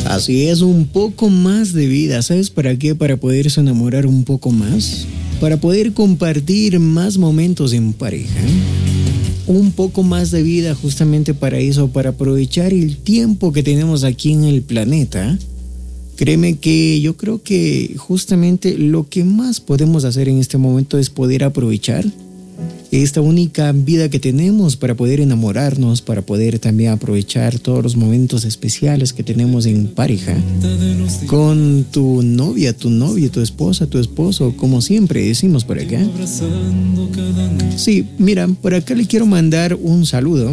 Así es, un poco más de vida. ¿Sabes para qué? Para poderse enamorar un poco más. Para poder compartir más momentos en pareja. Un poco más de vida justamente para eso, para aprovechar el tiempo que tenemos aquí en el planeta. Créeme que yo creo que justamente lo que más podemos hacer en este momento es poder aprovechar esta única vida que tenemos para poder enamorarnos, para poder también aprovechar todos los momentos especiales que tenemos en pareja con tu novia, tu novio, tu esposa, tu esposo, como siempre decimos por acá. Sí, mira, por acá le quiero mandar un saludo.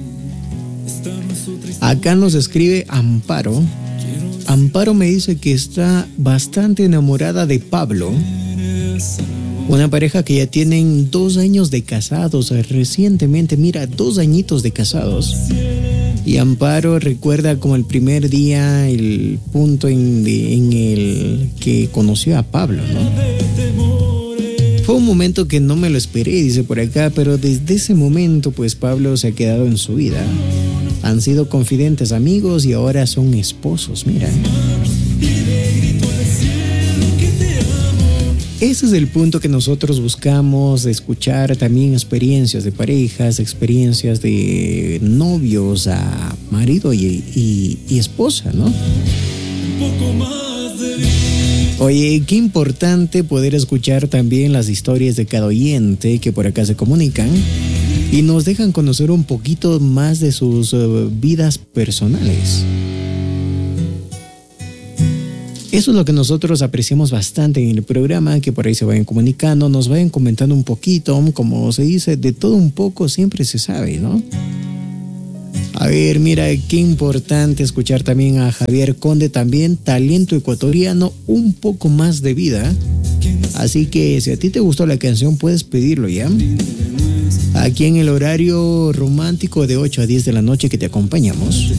Acá nos escribe Amparo. Amparo me dice que está bastante enamorada de Pablo. Una pareja que ya tienen 2 años de casados, recientemente, mira, 2 añitos de casados. Y Amparo recuerda como el primer día, el punto en el que conoció a Pablo, ¿no? Fue un momento que no me lo esperé, dice por acá, pero desde ese momento, pues Pablo se ha quedado en su vida. Han sido confidentes amigos y ahora son esposos, mira. Ese es el punto que nosotros buscamos, de escuchar también experiencias de parejas, experiencias de novios a marido y esposa, ¿no? Oye, qué importante poder escuchar también las historias de cada oyente que por acá se comunican y nos dejan conocer un poquito más de sus vidas personales. Eso es lo que nosotros apreciamos bastante en el programa, que por ahí se vayan comunicando, nos vayan comentando un poquito, como se dice, de todo un poco siempre se sabe, ¿no? A ver, mira, qué importante escuchar también a Javier Conde, también talento ecuatoriano, un poco más de vida. Así que si a ti te gustó la canción, puedes pedirlo ya. Aquí en el horario romántico de 8 a 10 de la noche que te acompañamos.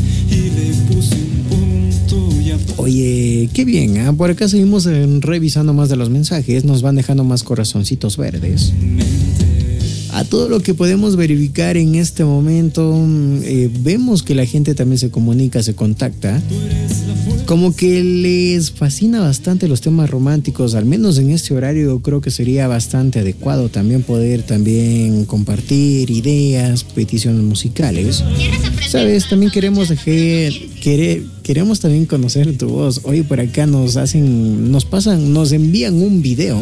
Oye, qué bien, ¿eh? Por acá seguimos revisando más de los mensajes, nos van dejando más corazoncitos verdes. A todo lo que podemos verificar en este momento, vemos que la gente también se comunica, se contacta. Como que les fascina bastante los temas románticos, al menos en este horario creo que sería bastante adecuado también poder también compartir ideas, peticiones musicales. Sabes, también queremos también conocer tu voz. Hoy por acá nos envían un video.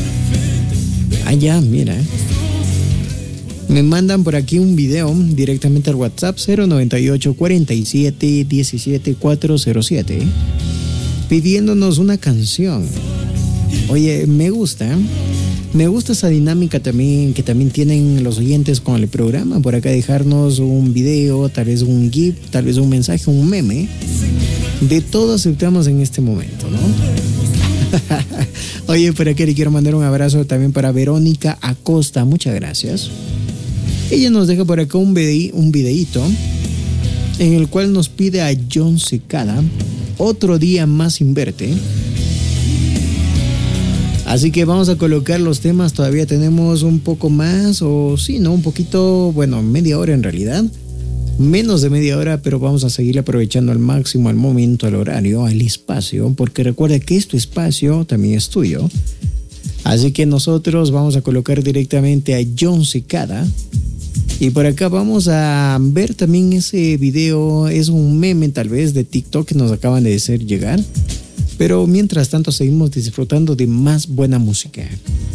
Ya, mira. Me mandan por aquí un video directamente al WhatsApp 098 47 17 407 pidiéndonos una canción. Oye, me gusta esa dinámica también que también tienen los oyentes con el programa. Por acá dejarnos un video, tal vez un GIF, tal vez un mensaje, un meme. De todo aceptamos en este momento, ¿no? Oye, por acá le quiero mandar un abrazo también para Verónica Acosta. Muchas gracias. Ella nos deja por acá un videíto en el cual nos pide a John Secada, Otro día más sin verte. Así que vamos a colocar los temas, todavía tenemos un poco más, o sí, ¿no? Un poquito, bueno, media hora en realidad. Menos de media hora, pero vamos a seguir aprovechando al máximo el momento, el horario, el espacio, porque recuerda que este espacio también es tuyo. Así que nosotros vamos a colocar directamente a John Secada. Y por acá vamos a ver también ese video, es un meme tal vez de TikTok que nos acaban de hacer llegar. Pero mientras tanto seguimos disfrutando de más buena música.